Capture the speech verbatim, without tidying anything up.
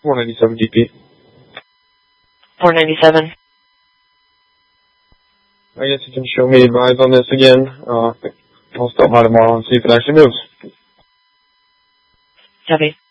four ninety-seven D P. four ninety-seven. I guess you can show me advise on this again. Uh, I'll stop by tomorrow and see if it actually moves. Copy.